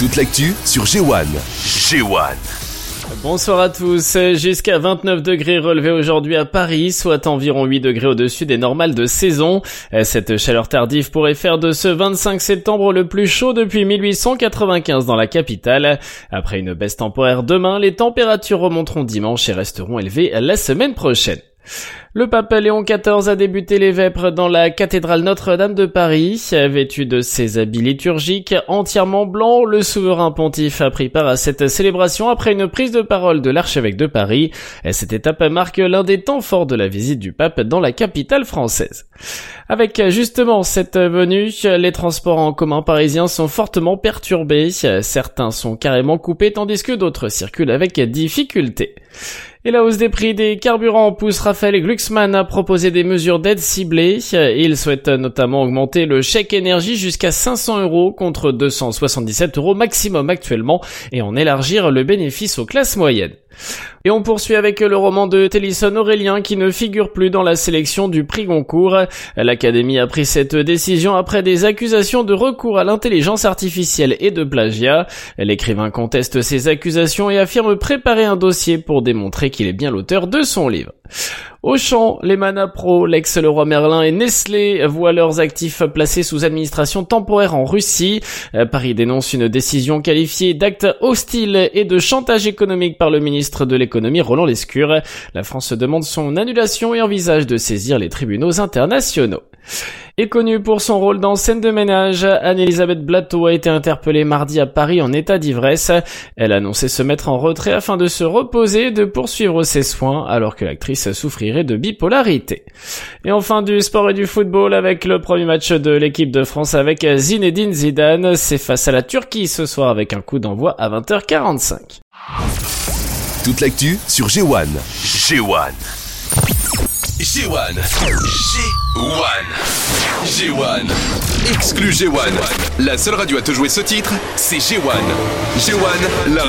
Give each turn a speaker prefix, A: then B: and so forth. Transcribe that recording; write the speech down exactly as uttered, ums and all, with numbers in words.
A: Toute l'actu sur G un. G un.
B: Bonsoir à tous. Jusqu'à vingt-neuf degrés relevés aujourd'hui à Paris, soit environ huit degrés au-dessus des normales de saison. Cette chaleur tardive pourrait faire de ce vingt-cinq septembre le plus chaud depuis mille huit cent quatre-vingt-quinze dans la capitale. Après une baisse temporaire demain, les températures remonteront dimanche et resteront élevées la semaine prochaine. Le pape Léon quatorze a débuté les vêpres dans la cathédrale Notre-Dame de Paris. Vêtu de ses habits liturgiques entièrement blancs, le souverain pontife a pris part à cette célébration après une prise de parole de l'archevêque de Paris. Cette étape marque l'un des temps forts de la visite du pape dans la capitale française. Avec justement cette venue, les transports en commun parisiens sont fortement perturbés. Certains sont carrément coupés tandis que d'autres circulent avec difficulté. Et la hausse des prix des carburants pousse Raphaël Glucksmann à proposer des mesures d'aide ciblées. Il souhaite notamment augmenter le chèque énergie jusqu'à cinq cents euros contre deux cent soixante-dix-sept euros maximum actuellement et en élargir le bénéfice aux classes moyennes. Et on poursuit avec le roman de Télisson Aurélien qui ne figure plus dans la sélection du prix Goncourt. L'Académie a pris cette décision après des accusations de recours à l'intelligence artificielle et de plagiat. L'écrivain conteste ces accusations et affirme préparer un dossier pour démontrer qu'il est bien l'auteur de son livre. Auchan, les Manapro, l'ex-Leroy Merlin et Nestlé voient leurs actifs placés sous administration temporaire en Russie. Paris dénonce une décision qualifiée d'acte hostile et de chantage économique par le ministre de l'économie Roland Lescure. La France demande son annulation et envisage de saisir les tribunaux internationaux. Et connue pour son rôle dans Scène de ménage, Anne-Elisabeth Blateau a été interpellée mardi à Paris en état d'ivresse. Elle a annoncé se mettre en retrait afin de se reposer et de poursuivre ses soins alors que l'actrice souffrirait de bipolarité. Et enfin du sport et du football avec le premier match de l'équipe de France avec Zinedine Zidane. C'est face à la Turquie ce soir avec un coup d'envoi à vingt heures quarante-cinq.
A: Toute l'actu sur G un. G un. G un. G un. G un. Exclu G un. La seule radio à te jouer ce titre, c'est G un. G un, la